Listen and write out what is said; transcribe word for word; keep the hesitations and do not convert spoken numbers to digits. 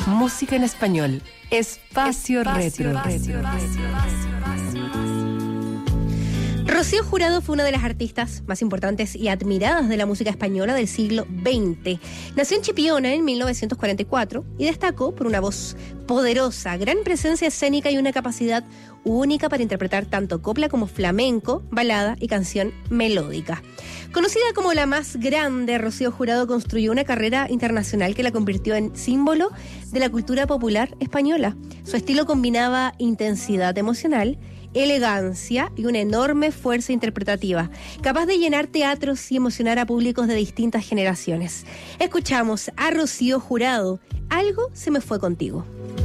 Música en español. Espacio, Espacio Retro. Retro. Rocío Jurado fue una de las artistas más importantes y admiradas de la música española del siglo veinte. Nació en Chipiona en mil novecientos cuarenta y cuatro y destacó por una voz poderosa, gran presencia escénica y una capacidad única para interpretar tanto copla como flamenco, balada y canción melódica. Conocida como la más grande, Rocío Jurado construyó una carrera internacional que la convirtió en símbolo de la cultura popular española. Su estilo combinaba intensidad emocional, elegancia y una enorme fuerza interpretativa, capaz de llenar teatros y emocionar a públicos de distintas generaciones. Escuchamos a Rocío Jurado, Algo se me fue contigo.